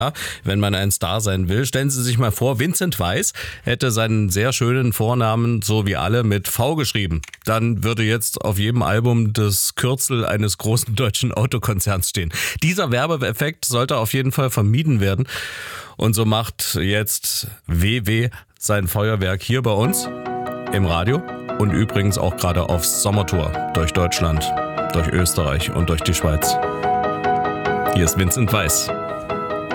wenn man ein Star sein will. Stellen Sie sich mal vor, Vincent Weiss hätte seinen sehr schönen Vornamen so wie alle mit V geschrieben. Dann würde jetzt auf jedem Album das Kürzel eines großen deutschen Autokonzerns stehen. Dieser Werbeeffekt sollte auf jeden Fall vermieden werden. Und so macht jetzt WW sein Feuerwerk hier bei uns im Radio und übrigens auch gerade aufs Sommertour durch Deutschland, durch Österreich und durch die Schweiz. Hier ist Vincent Weiss.